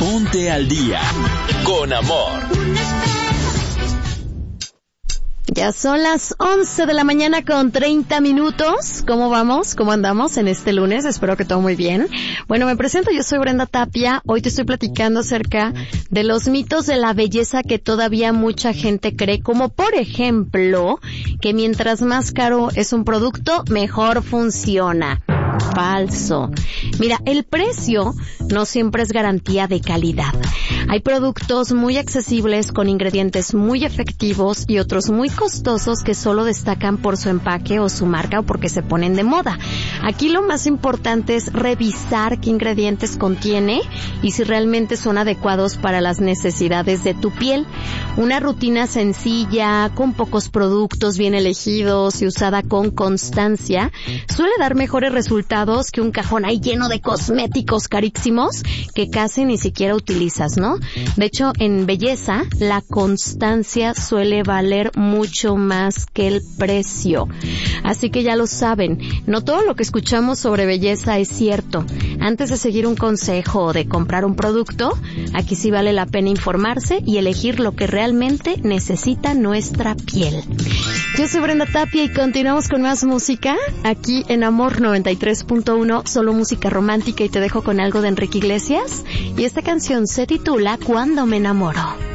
Ponte al día con Amor. Ya son las 11 de la mañana con 30 minutos. ¿Cómo vamos? ¿Cómo andamos en este lunes? Espero que todo muy bien. Bueno, me presento, yo soy Brenda Tapia. Hoy te estoy platicando acerca de los mitos de la belleza que todavía mucha gente cree, como por ejemplo, que mientras más caro es un producto, mejor funciona. Falso. Mira, el precio no siempre es garantía de calidad. Hay productos muy accesibles con ingredientes muy efectivos y otros muy costosos que solo destacan por su empaque o su marca o porque se ponen de moda. Aquí lo más importante es revisar qué ingredientes contiene y si realmente son adecuados para las necesidades de tu piel. Una rutina sencilla, con pocos productos bien elegidos y usada con constancia, suele dar mejores resultados que un cajón ahí lleno de cosméticos carísimos que casi ni siquiera utilizas, ¿no? De hecho, en belleza, la constancia suele valer mucho más que el precio. Así que ya lo saben, no todo lo que escuchamos sobre belleza es cierto. Antes de seguir un consejo o de comprar un producto, aquí sí vale la pena informarse y elegir lo que realmente necesita nuestra piel. Yo soy Brenda Tapia y continuamos con más música aquí en Amor 93.1, solo música romántica, y te dejo con algo de Enrique Iglesias y esta canción se titula Cuando me enamoro.